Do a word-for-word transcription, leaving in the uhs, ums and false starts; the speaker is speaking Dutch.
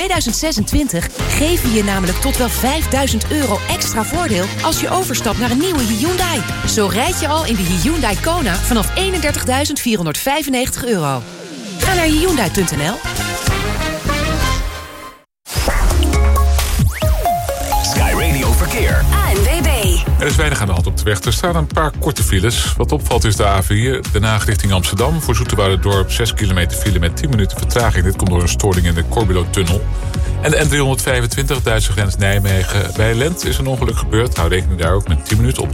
tweeduizend zesentwintig geven we je namelijk tot wel vijfduizend euro extra voordeel als je overstapt naar een nieuwe Hyundai. Zo rijd je al in de Hyundai Kona vanaf eenendertigduizend vierhonderdvijfennegentig euro. Ga naar hyundai punt n l. Sky Radio Verkeer. A N W B. Er is weinig aan de hand op de weg. Er staan een paar korte files. Wat opvalt is de A vier, Den Haag richting Amsterdam. Voor Zoeterwouderdorp zes kilometer file met tien minuten vertraging. Dit komt door een storing in de Corbulo-tunnel. En de N driehonderdvijfentwintig, Duitse grens Nijmegen. Bij Lent is een ongeluk gebeurd. Hou rekening daar ook met tien minuten op.